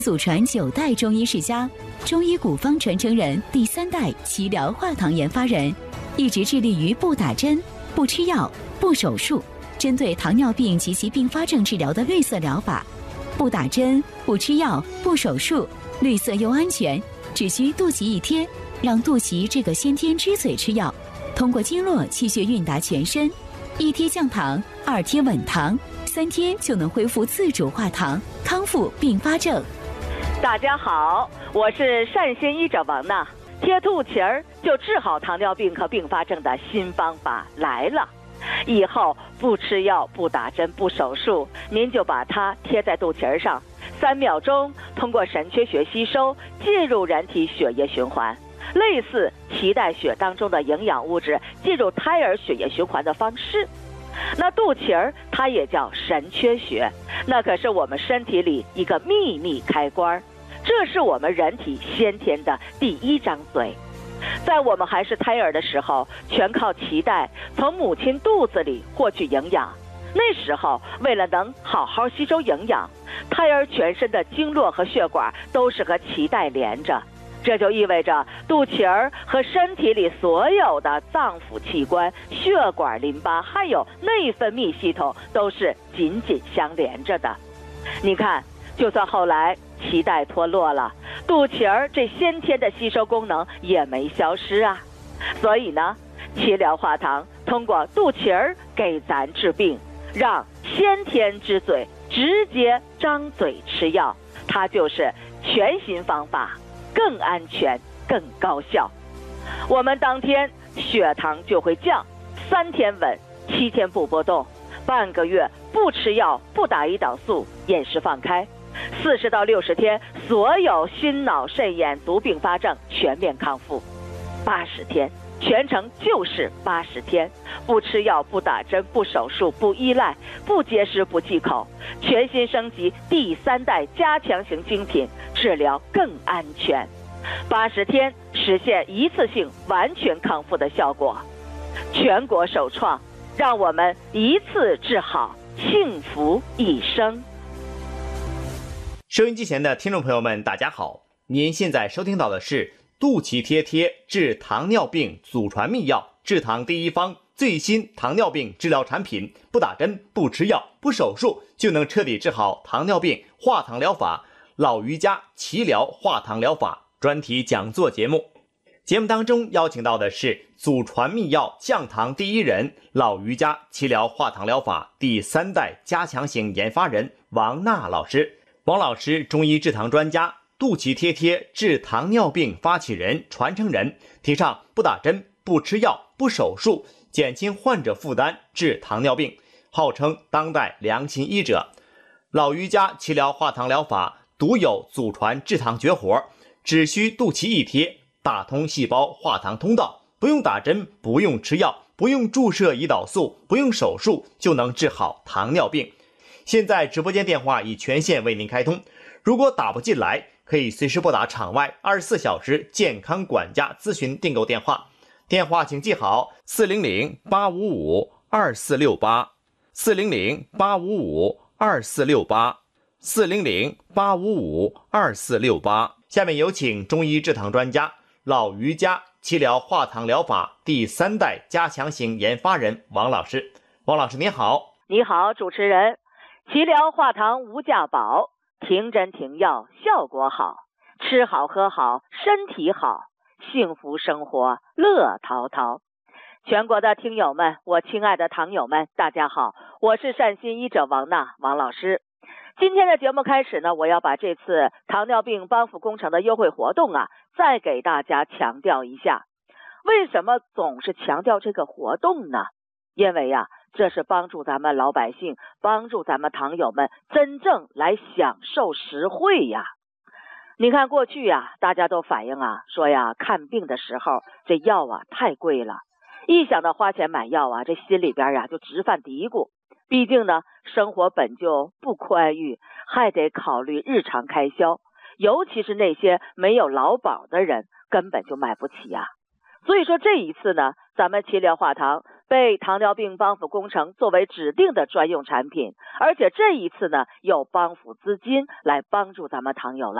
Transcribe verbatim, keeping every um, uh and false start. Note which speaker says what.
Speaker 1: 祖传九代中医世家，中医古方传承人，第三代齐疗化糖研发人，一直致力于不打针、不吃药、不手术，针对糖尿病及其并发症治疗的绿色疗法。不打针、不吃药、不手术，绿色又安全，只需肚脐一贴，让肚脐这个先天之嘴吃药，通过经络气血运达全身，一贴降糖，二贴稳糖，三贴就能恢复自主化糖，康复并发症。
Speaker 2: 大家好，我是善心医者王娜。贴肚脐儿就治好糖尿病和并发症的新方法来了。以后不吃药、不打针、不手术，您就把它贴在肚脐儿上，三秒钟通过神阙穴吸收，进入人体血液循环，类似脐带血当中的营养物质进入胎儿血液循环的方式。那肚脐儿它也叫神阙穴，那可是我们身体里一个秘密开关，这是我们人体先天的第一张嘴。在我们还是胎儿的时候，全靠脐带从母亲肚子里获取营养。那时候为了能好好吸收营养，胎儿全身的经络和血管都是和脐带连着，这就意味着肚脐儿和身体里所有的脏腑器官、血管、淋巴还有内分泌系统都是紧紧相连着的。你看，就算后来脐带脱落了，肚脐儿这先天的吸收功能也没消失啊。所以呢，齐疗化糖通过肚脐儿给咱治病，让先天之嘴直接张嘴吃药，它就是全新方法，更安全更高效。我们当天血糖就会降，三天稳，七天不波动，半个月不吃药不打胰岛素，饮食放开，四十到六十天，所有心脑肾眼足并发症全面康复。八十天，全程就是八十天，不吃药不打针不手术不依赖不节食不忌口，全新升级第三代加强型精品，治疗更安全。八十天实现一次性完全康复的效果，全国首创，让我们一次治好，幸福一生。
Speaker 3: 收音机前的听众朋友们，大家好，您现在收听到的是肚脐贴贴治糖尿病祖传秘药，治糖第一方，最新糖尿病治疗产品，不打针不吃药不手术就能彻底治好糖尿病，化糖疗法老瑜伽齐疗化糖疗法专题讲座节目。节目当中邀请到的是祖传秘药降糖第一人，老瑜伽齐疗化糖疗法第三代加强型研发人王娜老师。王老师中医治糖专家，肚脐贴贴治糖尿病发起人、传承人，提倡不打针、不吃药、不手术，减轻患者负担，治糖尿病，号称当代良心医者。老瑜伽齐疗化糖疗法独有祖传治糖绝活，只需肚脐一贴，打通细胞化糖通道，不用打针，不用吃药，不用注射胰岛素，不用手术，就能治好糖尿病。现在直播间电话已全线为您开通，如果打不进来，可以随时拨打场外二十四小时健康管家咨询订购电话，电话请记好四零零八五五二四六八，四零零八五五二四六八，四零零八五五二四六八。下面有请中医治糖专家、老瑜伽齐疗化糖疗法第三代加强型研发人王老师。王老师您好。
Speaker 2: 你好，主持人。齐疗化糖无价宝，停针停药效果好，吃好喝好身体好，幸福生活乐淘淘。全国的听友们，我亲爱的糖友们，大家好，我是善心医者王娜王老师。今天的节目开始呢，我要把这次糖尿病帮扶工程的优惠活动啊，再给大家强调一下。为什么总是强调这个活动呢？因为呀、啊，这是帮助咱们老百姓，帮助咱们糖友们真正来享受实惠呀。你看过去呀，大家都反映啊，说呀，看病的时候这药啊太贵了，一想到花钱买药啊，这心里边呀就直犯嘀咕。毕竟呢，生活本就不宽裕，还得考虑日常开销，尤其是那些没有劳保的人，根本就买不起呀。所以说这一次呢， 咱们齐疗化糖被糖尿病帮扶工程作为指定的专用产品，而且这一次呢，有帮扶资金来帮助咱们糖友了。